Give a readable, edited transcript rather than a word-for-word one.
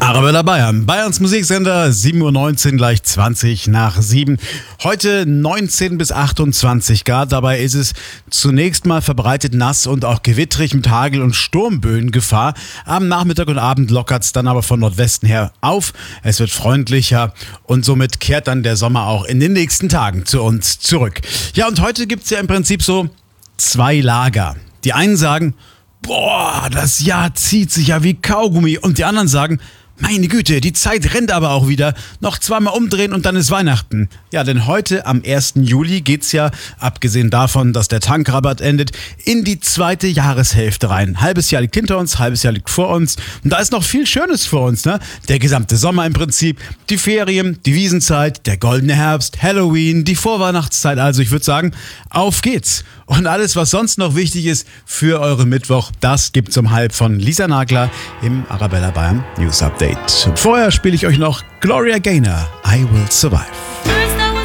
Arabella Bayern, Bayerns Musiksender, 7:19 Uhr, gleich 20 nach 7. Heute 19 bis 28 Grad, dabei ist es zunächst mal verbreitet nass und auch gewittrig mit Hagel- und Sturmböengefahr. Am Nachmittag und Abend lockert es dann aber von Nordwesten her auf. Es wird freundlicher und somit kehrt dann der Sommer auch in den nächsten Tagen zu uns zurück. Ja, und heute gibt es ja im Prinzip so zwei Lager. Die einen sagen, boah, das Jahr zieht sich ja wie Kaugummi, und die anderen sagen, meine Güte, die Zeit rennt aber auch wieder. Noch zweimal umdrehen und dann ist Weihnachten. Ja, denn heute am 1. Juli geht's ja, abgesehen davon, dass der Tankrabatt endet, in die zweite Jahreshälfte rein. Halbes Jahr liegt hinter uns, halbes Jahr liegt vor uns. Und da ist noch viel Schönes vor uns, ne? Der gesamte Sommer im Prinzip, die Ferien, die Wiesenzeit, der goldene Herbst, Halloween, die Vorweihnachtszeit. Also ich würde sagen, auf geht's. Und alles, was sonst noch wichtig ist für euren Mittwoch, das gibt's um halb von Lisa Nagler im Arabella Bayern News Update. Und vorher spiele ich euch noch Gloria Gaynor, I Will Survive.